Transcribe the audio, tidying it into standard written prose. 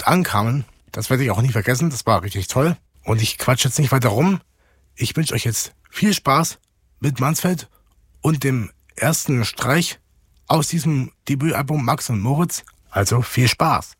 ankamen. Das werde ich auch nie vergessen. Das war richtig toll. Und ich quatsche jetzt nicht weiter rum. Ich wünsche euch jetzt viel Spaß mit Mansfeld und dem ersten Streich aus diesem Debütalbum Max und Moritz. Also viel Spaß.